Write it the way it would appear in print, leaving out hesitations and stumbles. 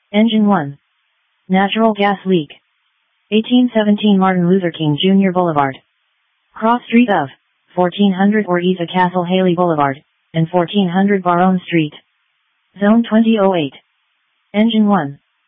Engine 1. Natural gas leak. 1817 Martin Luther King Jr. Boulevard. Cross Street of 1400 or Isa Castle Haley Boulevard, and 1400 Baronne Street. Zone 2008. Engine 1.